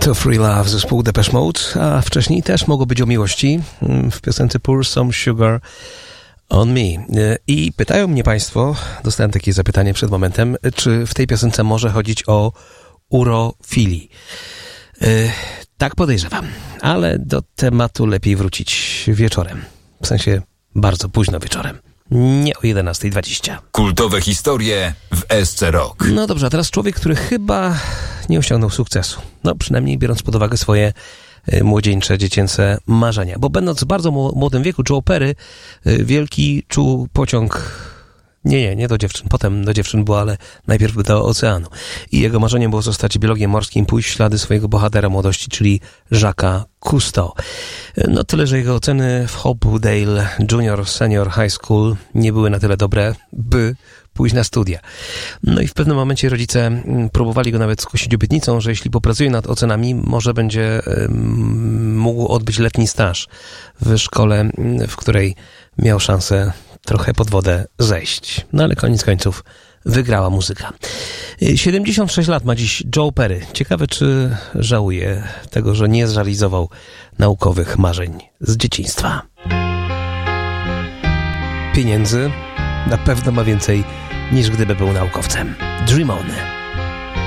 to Free Love, zespół Depeche Mode, a wcześniej też mogło być o miłości w piosence Pour Some Sugar on Me. I pytają mnie państwo, dostałem takie zapytanie przed momentem, czy w tej piosence może chodzić o urofilii. Tak podejrzewam, ale do tematu lepiej wrócić wieczorem. W sensie bardzo późno wieczorem. Nie o 11:20. Kultowe historie w SC Rock. No dobrze, a teraz człowiek, który chyba nie osiągnął sukcesu. No przynajmniej biorąc pod uwagę swoje młodzieńcze, dziecięce marzenia. Bo będąc w bardzo młodym wieku, Joe Perry wielki czuł pociąg... Nie do dziewczyn. Potem do dziewczyn było, ale najpierw do oceanu. I jego marzeniem było zostać biologiem morskim, pójść w ślady swojego bohatera młodości, czyli Jacques'a Cousteau. No tyle, że jego oceny w Hopedale Junior Senior High School nie były na tyle dobre, by pójść na studia. No i w pewnym momencie rodzice próbowali go nawet skusić obietnicą, że jeśli popracuje nad ocenami, może będzie mógł odbyć letni staż w szkole, w której miał szansę trochę pod wodę zejść. No ale koniec końców wygrała muzyka. 76 lat ma dziś Joe Perry. Ciekawe, czy żałuje tego, że nie zrealizował naukowych marzeń z dzieciństwa. Pieniędzy na pewno ma więcej niż gdyby był naukowcem. Dream On.